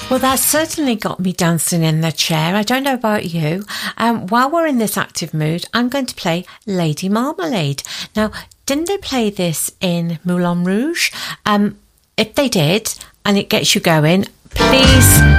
Well, that certainly got me dancing in the chair. I don't know about you. While we're in this active mood, I'm going to play Lady Marmalade. Now, didn't they play this in Moulin Rouge? If they did, and it gets you going, please